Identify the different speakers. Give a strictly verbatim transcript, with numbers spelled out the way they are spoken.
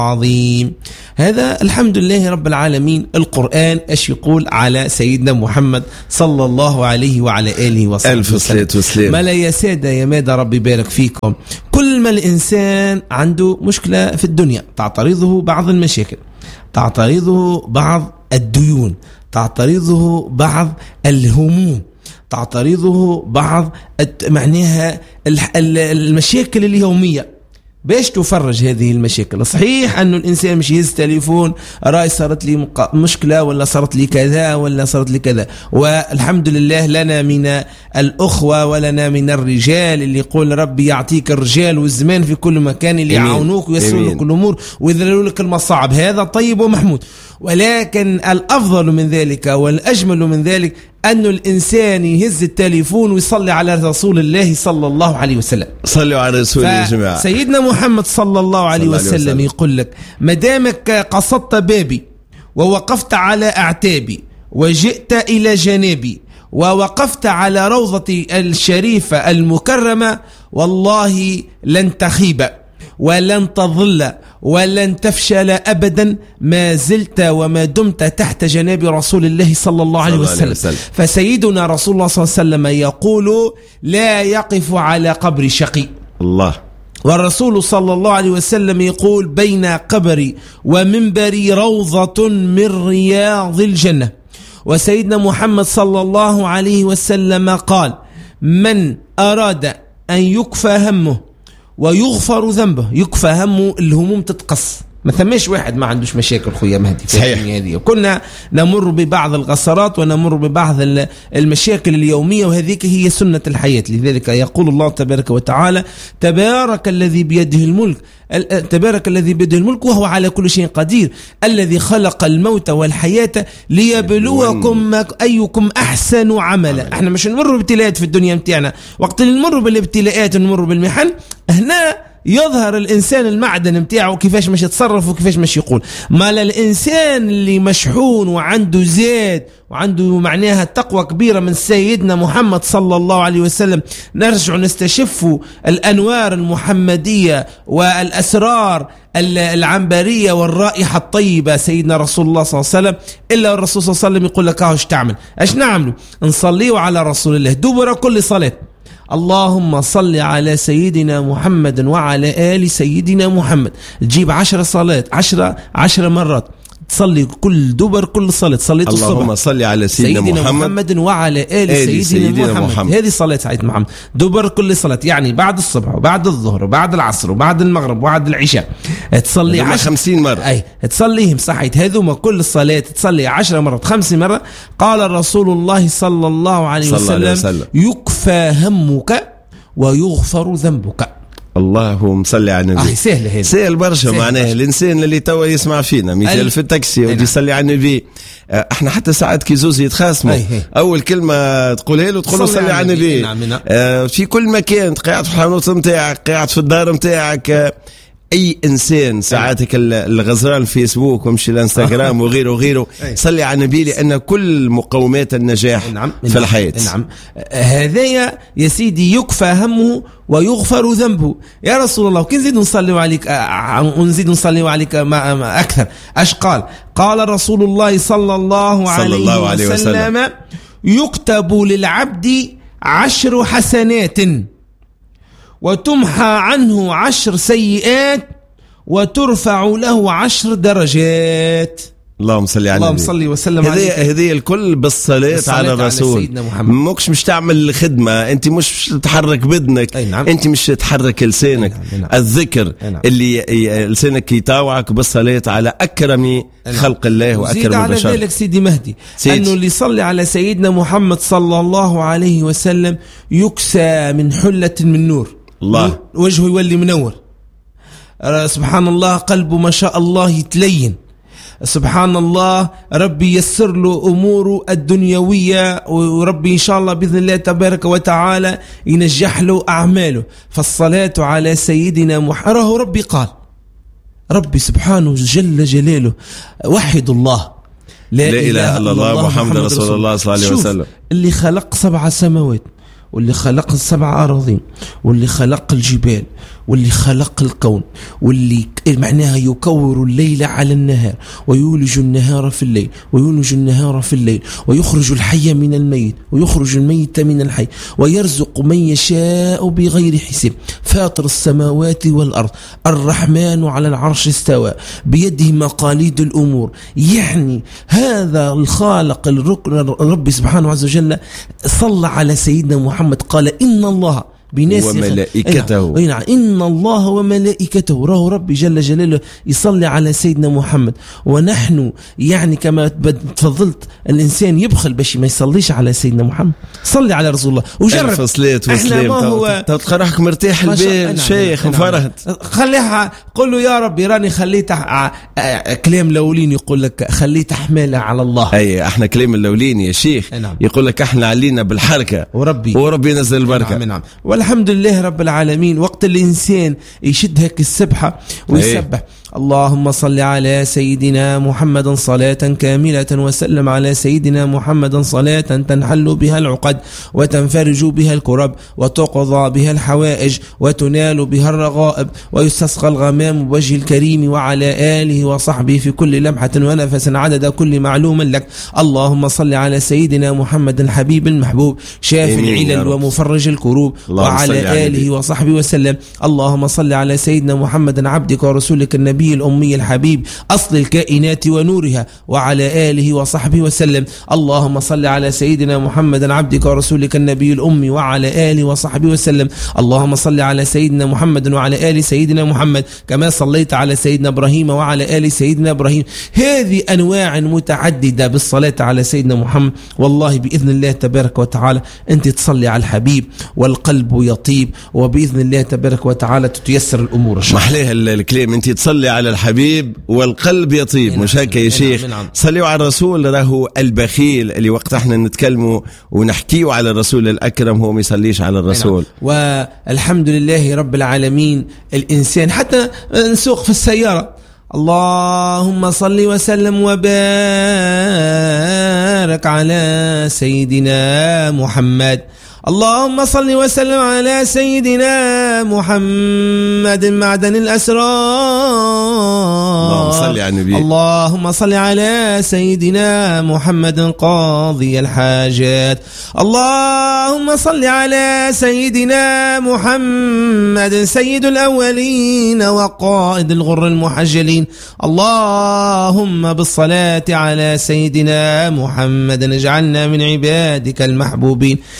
Speaker 1: عظيم. هذا الحمد لله رب العالمين. القرآن ايش يقول على سيدنا محمد صلى الله عليه وعلى آله وصحبه
Speaker 2: ألف صلاة وسلام.
Speaker 1: ما لا يا سادة يا مادة ربي يبارك فيكم. كل ما الإنسان عنده مشكلة في الدنيا تعترضه بعض المشاكل، تعترضه بعض الديون، تعترضه بعض الهموم، تعترضه بعض معناها المشاكل اليومية. باش تفرج هذه المشاكل؟ صحيح أنه الإنسان مش يهز تليفون راي صارت لي مشكلة ولا صارت لي كذا ولا صارت لي كذا، والحمد لله لنا من الأخوة ولنا من الرجال اللي يقول ربي يعطيك الرجال والزمان في كل مكان اللي يعاونوك ويسروا لك الأمور ويذلوا لك المصاعب. هذا طيب ومحمود، ولكن الأفضل من ذلك والأجمل من ذلك أن الإنسان يهز التليفون ويصلي على رسول الله صلى الله عليه وسلم.
Speaker 2: صلوا على رسول الله يا جماعة.
Speaker 1: سيدنا محمد صلى الله عليه وسلم, وسلم يقول لك مدامك قصدت بابي ووقفت على أعتابي وجئت إلى جانبي ووقفت على روضتي الشريفة المكرمة، والله لن تخيب ولن تضل ولن تفشل أبدا ما زلت وما دمت تحت جناب رسول الله صلى الله عليه وسلم. وسلم. فسيدنا رسول الله صلى الله عليه وسلم يقول لا يقف على قبر شقي.
Speaker 2: الله.
Speaker 1: والرسول صلى الله عليه وسلم يقول بين قبري ومنبري روضة من رياض الجنة. وسيدنا محمد صلى الله عليه وسلم قال من أراد أن يكفى همه ويغفر ذنبه، يكفى همه الهموم تتقص. ما ثماش واحد ما عندوش مشاكل خويا مهدي في الدنيا هذه. كنا نمر ببعض الغسرات ونمر ببعض المشاكل اليومية، وهذيك هي سنة الحياة. لذلك يقول الله تبارك وتعالى تبارك الذي بيده الملك تبارك الذي بيده الملك وهو على كل شيء قدير، الذي خلق الموت والحياة ليبلوكم أيكم أحسن عملا. احنا مش نمر بابتلاءات في الدنيا متاعنا، وقت اللي نمر بالابتلاءات ونمر بالمحن هنا يظهر الإنسان المعدن متاعه كيفاش مش يتصرف وكيفاش مش يقول. ما الإنسان اللي مشحون وعنده زاد وعنده معناها تقوى كبيرة من سيدنا محمد صلى الله عليه وسلم، نرجع نستشف الأنوار المحمدية والأسرار العنبرية والرائحة الطيبة سيدنا رسول الله صلى الله عليه وسلم. إلا الرسول صلى الله عليه وسلم يقول لك ايش تعمل؟ ايش نعمله؟ نصليه على رسول الله دبر كل صلاة اللهم صل على سيدنا محمد وعلى آل سيدنا محمد. تجيب عشر صلاة عشرة عشر مرات تصلي كل دبر كل صلاة صليت الصبح
Speaker 2: اللهم صل على سيدنا, سيدنا محمد, محمد
Speaker 1: وعلى آل, آل سيدنا, سيدنا محمد, محمد. هذه صلاة سيدنا محمد دبر كل صلاة، يعني بعد الصبح وبعد الظهر وبعد العصر وبعد المغرب وبعد العشاء تصلي عشر
Speaker 2: خمسين مرة.
Speaker 1: أي تصليهم صحيت هذوما كل الصلاة تصلي عشر مرات خمس مرة. قال رسول الله صلى الله عليه وسلم, وسلم يكفى همك ويغفر ذنبك.
Speaker 2: اللهم صل على النبي.
Speaker 1: آه سهل هذا
Speaker 2: سهل برشا. معناه الانسان اللي توا يسمع فينا مثال في التاكسي ودي يصلي على النبي، احنا حتى ساعات كي زوز يتخاصموا اول كلمه تقولها له تقول له صلي على النبي. آه في كل مكان قاعد في الحانوت نتاعك قاعد في الدار نتاعك اي انسان ساعاتك الغزران الفيسبوك ومشي الانستغرام وغيره وغيره صلي على النبي، لان كل مقومات النجاح
Speaker 1: نعم
Speaker 2: في الحياه.
Speaker 1: نعم هذايا يا سيدي يكفى همه ويغفر ذنبه. يا رسول الله كي نزيد نصلي عليك ونزيد نصلي عليك ما ما اكثر اش قال؟ قال رسول الله صلى الله عليه, صلى الله عليه وسلم, وسلم يكتب للعبد عشر حسنات وتمحى عنه عشر سيئات وترفع له عشر درجات.
Speaker 2: اللهم صل على النبي.
Speaker 1: اللهم صل وسلم
Speaker 2: عليه. هذه الكل بالصلاة على الرسول. ماكش مش تعمل خدمة، انت مش تحرك بدنك،
Speaker 1: نعم.
Speaker 2: انت مش تحرك لسانك. نعم. الذكر نعم. اللي لسانك يطاوعك بالصلاة على أكرم نعم. خلق الله وأكرم البشر.
Speaker 1: على ذلك سيدي مهدي سيدي. أنه اللي يصلي على سيدنا محمد صلى الله عليه وسلم يكسى من حلة من نور.
Speaker 2: الله.
Speaker 1: وجهه يولي منور، سبحان الله، قلبه ما شاء الله يتلين، سبحان الله، ربي يسر له أموره الدنيوية، وربي إن شاء الله بإذن الله تبارك وتعالى ينجح له أعماله. فالصلاة على سيدنا محمد ربي قال، ربي سبحانه جل جلاله وحد الله
Speaker 2: لا, لا إله إلا الله محمد رسول الله صلى الله عليه وسلم.
Speaker 1: اللي خلق سبع سماوات واللي خلق السبع أراضين واللي خلق الجبال واللي خلق الكون واللي معناها يكور الليل على النهار ويولج النهار في الليل ويولج النهار في الليل ويخرج الحي من الميت ويخرج الميت من الحي ويرزق من يشاء بغير حساب فاطر السماوات والأرض الرحمن على العرش استوى بيده مقاليد الأمور. يعني هذا الخالق الركن الرب سبحانه عز وجل صلى على سيدنا محمد قال إن الله بناس
Speaker 2: وملائكته
Speaker 1: إن, إن الله وملائكته راه ربي جل جلاله يصلي على سيدنا محمد. ونحن يعني كما تفضلت الإنسان يبخل باش ما يصليش على سيدنا محمد. صلي على رسول الله وجرب
Speaker 2: فصليت وسلام تلقى روحك مرتاح البال شيخ وفرحت.
Speaker 1: خليها قل له يا ربي راني خليت كلام الأولين يقول لك خليت حمالة على الله.
Speaker 2: أي احنا كلام الأولين يا شيخ يقول لك احنا علينا بالحركة
Speaker 1: وربي
Speaker 2: وربي نزل البركة.
Speaker 1: نعم نعم. الحمد لله رب العالمين. وقت الإنسان يشد هيك السبحة ويسبح أيه. اللهم صل على سيدنا محمد صلاة كاملة وسلم على سيدنا محمد صلاة تنحل بها العقد وتنفرج بها الكرب وتقضى بها الحوائج وتنال بها الرغائب ويستسقى الغمام بوجه الكريم وعلى آله وصحبه في كل لمحة ونفس عدد كل معلوم لك. اللهم صل على سيدنا محمد الحبيب المحبوب شافي العلل ومفرج الكروب وعلى آله وصحبه وسلم. اللهم صل على سيدنا محمد عبدك ورسولك النبي الأمي الحبيب أصل الكائنات ونورها وعلى آله وصحبه وسلم. اللهم صل على سيدنا محمد عبدك ورسولك النبي الأمي وعلى آله وصحبه وسلم. اللهم صل على سيدنا محمد وعلى آل سيدنا محمد كما صليت على سيدنا إبراهيم وعلى آل سيدنا إبراهيم. هذه أنواع متعددة بالصلاة على سيدنا محمد. والله بإذن الله تبارك وتعالى أنت تصلي على الحبيب والقلب يطيب وبإذن الله تبارك وتعالى تتيسر الأمور.
Speaker 2: محليها الكلام أنت تصلي على الحبيب والقلب يطيب مش هكا يا شيخ. صليوا على الرسول. راهو البخيل اللي وقت احنا نتكلموا ونحكيوا على الرسول الأكرم هو ما يصليش على الرسول.
Speaker 1: والحمد لله رب العالمين. الإنسان حتى نسوق في السيارة اللهم صل وسلم وبارك على سيدنا محمد. اللهم صل وسلم على سيدنا محمد معدن الأسرار.
Speaker 2: اللهم صل على النبي.
Speaker 1: اللهم صل على سيدنا محمد قاضي الحاجات. اللهم صل على سيدنا محمد سيد الأولين وقائد الغر المحجلين. اللهم بالصلاة على سيدنا محمد اجعلنا من عبادك المحبوبين.